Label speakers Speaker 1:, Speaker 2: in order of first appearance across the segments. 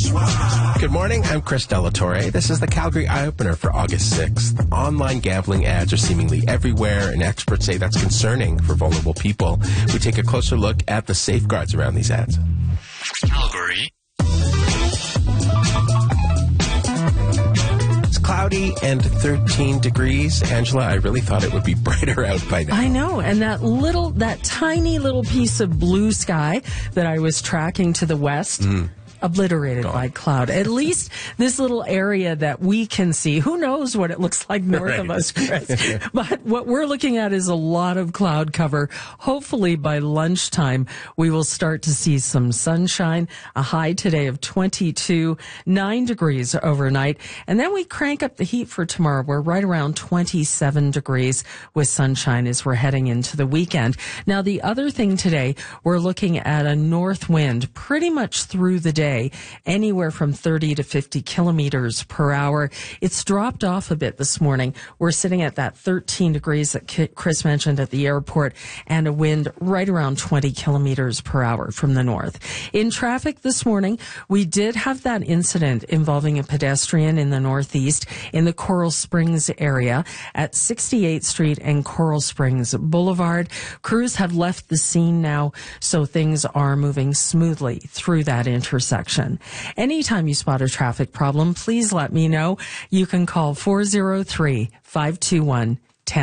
Speaker 1: Good morning, I'm Chris Delatorre. This is the Calgary Eye-Opener for August 6th. Online gambling ads are seemingly everywhere, and experts say that's concerning for vulnerable people. We take a closer look at the safeguards around these ads.
Speaker 2: Calgary.
Speaker 1: It's cloudy and 13 degrees. Angela, I really thought it would be brighter out by now.
Speaker 3: I know, and that tiny little piece of blue sky that I was tracking to the west, obliterated by cloud. At least this little area that we can see. Who knows what it looks like north of us, Chris? But what we're looking at is a lot of cloud cover. Hopefully by lunchtime, we will start to see some sunshine. A high today of 22, 9 degrees overnight. And then we crank up the heat for tomorrow. We're right around 27 degrees with sunshine as we're heading into the weekend. Now, the other thing today, we're looking at a north wind pretty much through the day. Anywhere from 30 to 50 kilometers per hour. It's dropped off a bit this morning. We're sitting at that 13 degrees that Chris mentioned at the airport, and a wind right around 20 kilometers per hour from the north. In traffic this morning, we did have that incident involving a pedestrian in the northeast in the Coral Springs area at 68th Street and Coral Springs Boulevard. Crews have left the scene now, so things are moving smoothly through that intersection. Anytime you spot a traffic problem, please let me know. You can call 403-521-1010.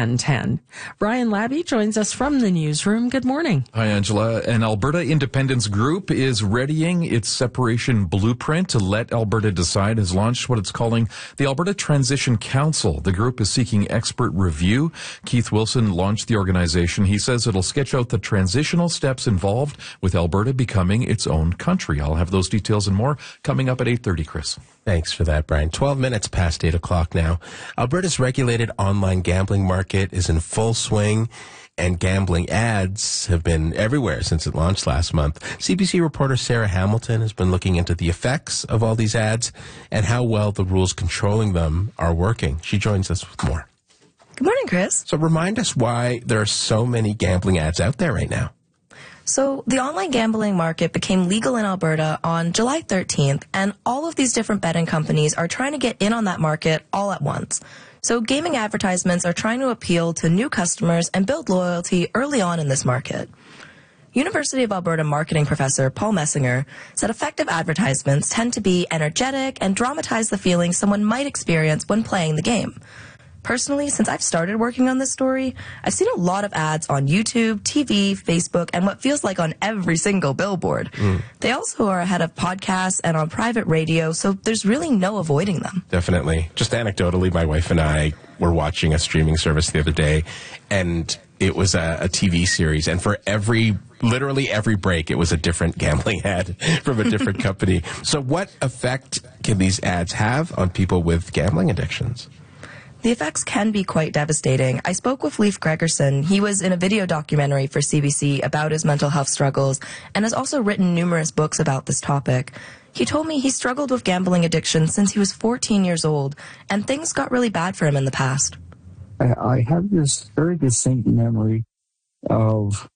Speaker 3: Brian Labby joins us from the newsroom. Good morning.
Speaker 4: Hi, Angela. An Alberta Independence Group is readying its separation blueprint to let Alberta decide, has launched what it's calling the Alberta Transition Council. The group is seeking expert review. Keith Wilson launched the organization. He says it'll sketch out the transitional steps involved with Alberta becoming its own country. I'll have those details and more coming up at 8:30, Chris.
Speaker 1: Thanks for that, Brian. 12 minutes past 8 o'clock now. Alberta's regulated online gambling market is in full swing, and gambling ads have been everywhere since it launched last month. CBC reporter Sarah Hamilton has been looking into the effects of all these ads and how well the rules controlling them are working. She joins us with more.
Speaker 5: Good morning, Chris.
Speaker 1: So remind us why there are so many gambling ads out there right now.
Speaker 5: So the online gambling market became legal in Alberta on July 13th, and all of these different betting companies are trying to get in on that market all at once. So gaming advertisements are trying to appeal to new customers and build loyalty early on in this market. University of Alberta marketing professor Paul Messinger said effective advertisements tend to be energetic and dramatize the feelings someone might experience when playing the game. Personally, since I've started working on this story, I've seen a lot of ads on YouTube, TV, Facebook, and what feels like on every single billboard. They also are ahead of podcasts and on private radio, so there's really no avoiding them.
Speaker 1: Definitely. Just anecdotally, my wife and I were watching a streaming service the other day, and it was a TV series, and for literally every break, it was a different gambling ad from a different company. So what effect can these ads have on people with gambling addictions?
Speaker 5: The effects can be quite devastating. I spoke with Leif Gregerson. He was in a video documentary for CBC about his mental health struggles and has also written numerous books about this topic. He told me he struggled with gambling addiction since he was 14 years old, and things got really bad for him in the past.
Speaker 6: I have this very distinct memory of